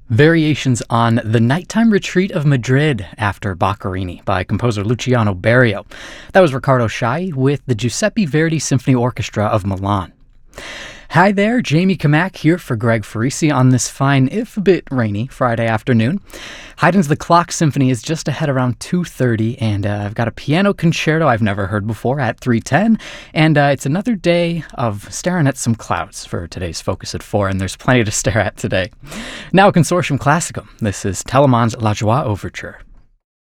Variations on The Nighttime Retreat of Madrid after Boccherini by composer Luciano Berio. That was Riccardo Chailly with the Giuseppe Verdi Symphony Orchestra of Milan. Hi there, Jamie Kamak here for Greg Farisi on this fine, if a bit rainy, Friday afternoon. Haydn's The Clock Symphony is just ahead around 2:30, and I've got a piano concerto I've never heard before at 3:10, and it's another day of staring at some clouds for today's focus at 4, and there's plenty to stare at today. Now, Consortium Classicum. This is Telemann's La Joie Overture.